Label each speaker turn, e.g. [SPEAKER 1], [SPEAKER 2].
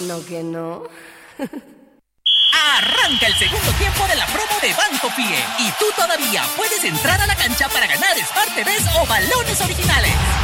[SPEAKER 1] No, que no.
[SPEAKER 2] Arranca el segundo tiempo de la promo de Banco Pie y tú todavía puedes entrar a la cancha para ganar Smart TVs o balones originales.